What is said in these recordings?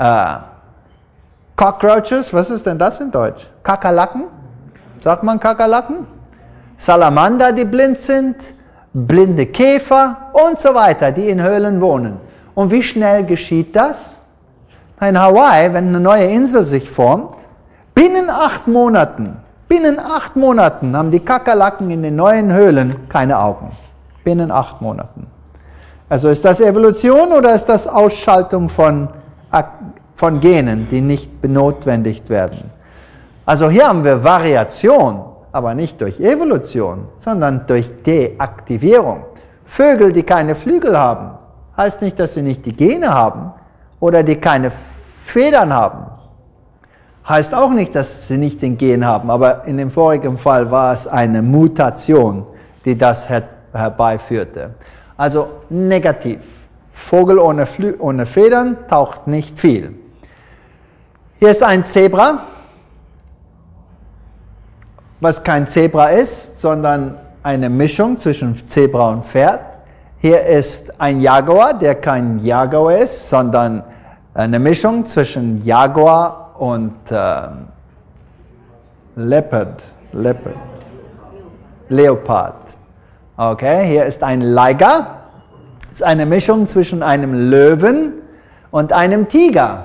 Cockroaches, was ist denn das in Deutsch? Kakerlaken? Sagt man Kakerlaken? Salamander, die blind sind, blinde Käfer und so weiter, die in Höhlen wohnen. Und wie schnell geschieht das? In Hawaii, wenn eine neue Insel sich formt, binnen 8 Monaten haben die Kakerlaken in den neuen Höhlen keine Augen. Binnen 8 Monaten. Also ist das Evolution oder ist das Ausschaltung von Genen, die nicht benotwendigt werden? Also hier haben wir Variation, aber nicht durch Evolution, sondern durch Deaktivierung. Vögel, die keine Flügel haben, heißt nicht, dass sie nicht die Gene haben oder die keine Federn haben. Heißt auch nicht, dass sie nicht den Gen haben, aber in dem vorigen Fall war es eine Mutation, die das herbeiführte. Also negativ. Vogel ohne Federn taucht nicht viel. Hier ist ein Zebra, was kein Zebra ist, sondern eine Mischung zwischen Zebra und Pferd. Hier ist ein Jaguar, der kein Jaguar ist, sondern eine Mischung zwischen Jaguar und Leopard. Okay, hier ist ein Liger. Das ist eine Mischung zwischen einem Löwen und einem Tiger.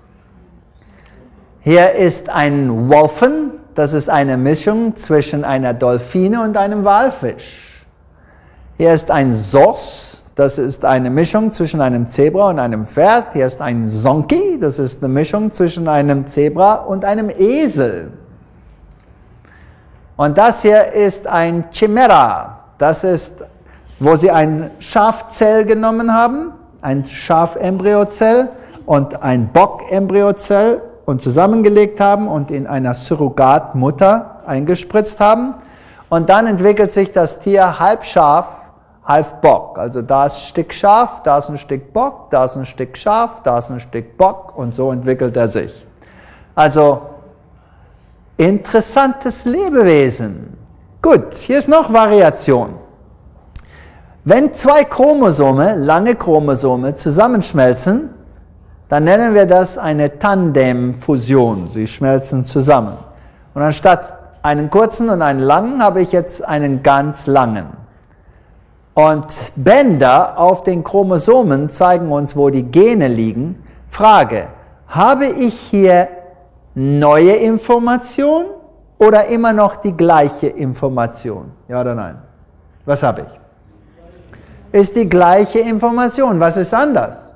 Hier ist ein Wolfen. Das ist eine Mischung zwischen einer Delfine und einem Walfisch. Hier ist ein Sos. Das ist eine Mischung zwischen einem Zebra und einem Pferd. Hier ist ein Zonki. Das ist eine Mischung zwischen einem Zebra und einem Esel. Und das hier ist ein Chimera. Das ist, wo sie ein Schafzell genommen haben, ein Schafembryozell und ein Bockembryozell und zusammengelegt haben und in einer Surrogatmutter eingespritzt haben. Und dann entwickelt sich das Tier halb Schaf, halb Bock. Also da ist ein Stück Schaf, da ist ein Stück Bock, da ist ein Stück Schaf, da ist ein Stück Bock und so entwickelt er sich. Also interessantes Lebewesen. Gut, hier ist noch Variation. Wenn 2 Chromosome, lange Chromosome, zusammenschmelzen, dann nennen wir das eine Tandemfusion. Sie schmelzen zusammen. Und anstatt einen kurzen und einen langen habe ich jetzt einen ganz langen. Und Bänder auf den Chromosomen zeigen uns, wo die Gene liegen. Frage, habe ich hier neue Information oder immer noch die gleiche Information? Ja oder nein? Was habe ich? Ist die gleiche Information. Was ist anders?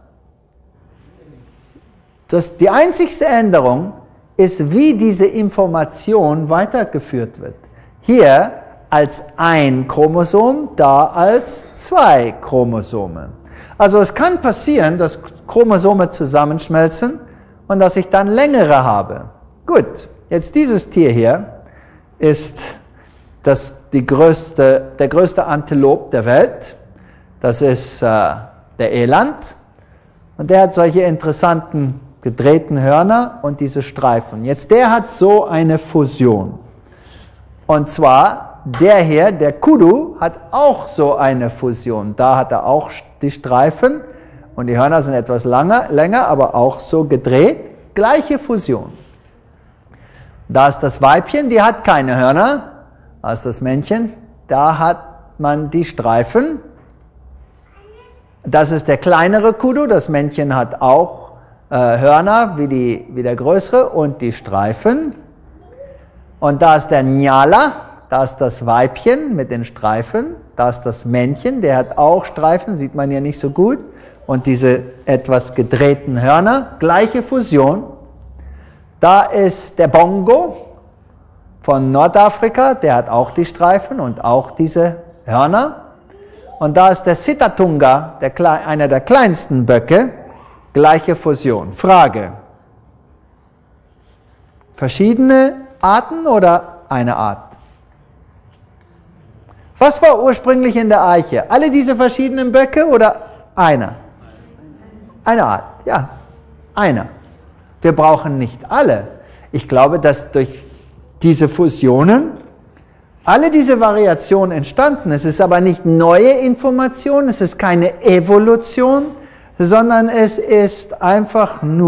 Die einzigste Änderung ist, wie diese Information weitergeführt wird. Hier als ein Chromosom, da als 2 Chromosome. Also es kann passieren, dass Chromosome zusammenschmelzen und dass ich dann längere habe. Gut, jetzt dieses Tier hier ist der größte Antilop der Welt. Das ist der Eland und der hat solche interessanten gedrehten Hörner und diese Streifen. Jetzt der hat so eine Fusion. Und zwar der hier, der Kudu, hat auch so eine Fusion. Da hat er auch die Streifen und die Hörner sind etwas länger, aber auch so gedreht. Gleiche Fusion. Da ist das Weibchen, die hat keine Hörner. Da ist das Männchen, da hat man die Streifen. Das ist der kleinere Kudu, das Männchen hat auch Hörner wie der größere und die Streifen. Und da ist der Nyala, da ist das Weibchen mit den Streifen. Da ist das Männchen, der hat auch Streifen, sieht man hier nicht so gut. Und diese etwas gedrehten Hörner, gleiche Fusion. Da ist der Bongo von Nordafrika, der hat auch die Streifen und auch diese Hörner. Und da ist der Sitatunga, einer der kleinsten Böcke, gleiche Fusion. Frage, verschiedene Arten oder eine Art? Was war ursprünglich in der Eiche? Alle diese verschiedenen Böcke oder einer? Eine Art, ja, einer. Wir brauchen nicht alle. Ich glaube, dass durch diese Fusionen alle diese Variationen entstanden. Es ist aber nicht neue Information, es ist keine Evolution, sondern es ist einfach nur